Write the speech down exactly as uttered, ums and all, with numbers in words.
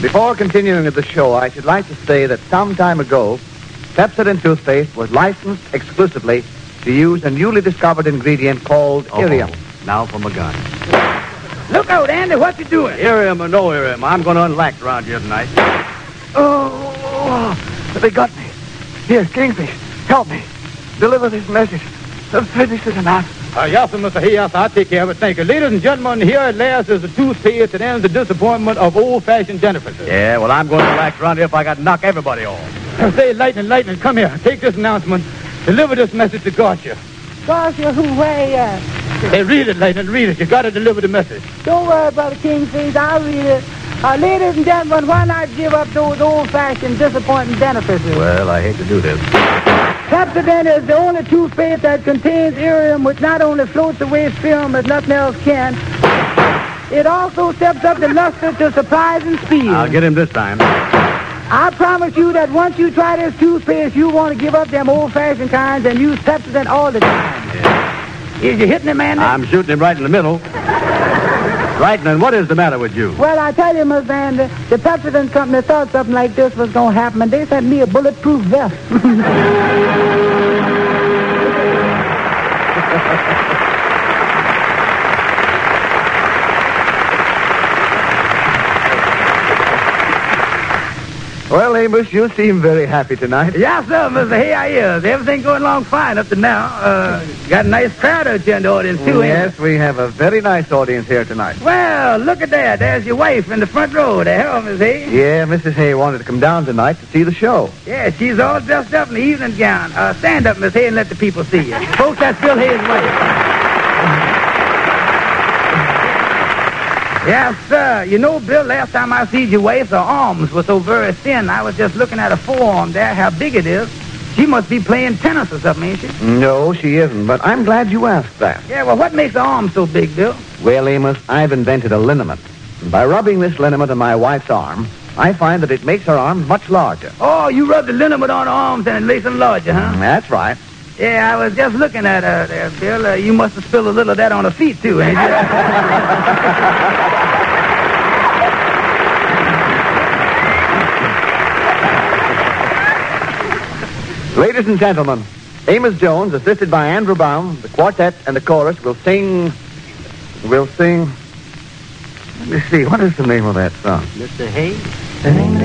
Before continuing with the show, I should like to say that some time ago, Pepsodent toothpaste was licensed exclusively to use a newly discovered ingredient called Oh, irium. now for my gun. Look out, Andy. What you doing? Irium or no irium, I'm going to unlax around here tonight. Oh, they got me. Here, Kingfish, help me. Deliver this message. Uh, Finish this enough. Uh, yes, sir, Mister Hay, yes, I'll take care of it. Thank you. Ladies and gentlemen, here at last is the toothpaste that ends the disappointment of old-fashioned dentifrices. Yeah, well, I'm going to relax around here if I got to knock everybody off. Uh, say, Lightning, Lightning, come here. Take this announcement. Deliver this message to Gotcha. Gotcha, who, where at? Hey, read it, Lightning, read it. You got to deliver the message. Don't worry about the Kingfish. I'll read it. Uh, ladies and gentlemen, why not give up those old-fashioned disappointing dentifrices? Well, I hate to do this. Pepsodent is the only toothpaste that contains irium, which not only floats away film as nothing else can, it also steps up the luster to surprising speed. I'll get him this time. I promise you that once you try this toothpaste, you want to give up them old-fashioned kinds and use Pepsodent all the time. Yeah. Is you hitting him, Andy? I'm shooting him right in the middle. Lightning, what is the matter with you? Well, I tell you, Miss Andy, the Pepsodent company thought something like this was going to happen, and they sent me a bulletproof vest. Well, Amos, you seem very happy tonight. Yes, sir, Mister Hey, I is. Everything going along fine up to now. Uh, got a nice crowd out here in the audience, too, ain't Yes, we have a very nice audience here tonight. it? Well, look at that. There's your wife in the front row there. Hello, Miss Hay. Yeah, Missus Hay wanted to come down tonight to see the show. Yeah, she's all dressed up in the evening gown. Uh, stand up, Miss Hay, and let the people see you. Folks, that's Bill Hay's wife. Yes, sir. You know, Bill, last time I see your wife, her arms were so very thin. I was just looking at her forearm there, how big it is. She must be playing tennis or something, ain't she? No, she isn't, but I'm glad you asked that. Yeah, well, what makes her arms so big, Bill? Well, Amos, I've invented a liniment. And by rubbing this liniment on my wife's arm, I find that it makes her arms much larger. Oh, you rub the liniment on her arms and it makes them larger, huh? That's right. Yeah, I was just looking at her there, Bill. Uh, you must have spilled a little of that on her feet, too, ain't you? Ladies and gentlemen, Amos Jones, assisted by Andrew Brown, the quartet and the chorus will sing... will sing... Let me see, what is the name of that song? Mister Hay? The name